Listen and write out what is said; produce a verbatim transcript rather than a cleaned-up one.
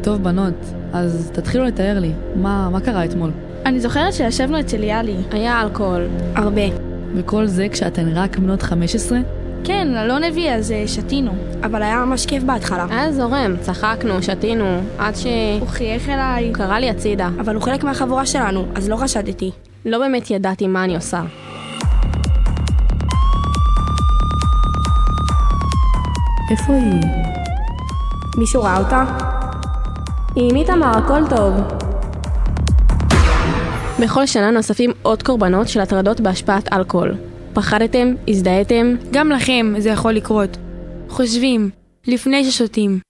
טוב בנות, אז תתחילו לתאר לי, מה, מה קרה אתמול? אני זוכרת שישבנו אצל יאלי. היה אלכוהול. הרבה. וכל זה כשאתן רק בנות חמש עשרה? כן, לא נביא, אז שתינו. אבל היה ממש כיף בהתחלה. היה זורם, צחקנו, שתינו, עד ש... הוא חייך אליי. הוא קרא לי הצידה. אבל הוא חלק מהחבורה שלנו, אז לא חשדתי. לא באמת ידעתי מה אני עושה. איפה היא? מישהו ראה אותה? היא עם איתמר, הכל טוב. בכל שנה נוספים עוד קורבנות של הטרדות בהשפעת אלכוהול. פחדתם? הזדהיתם? גם לכם זה יכול לקרות. חושבים, לפני ששותים.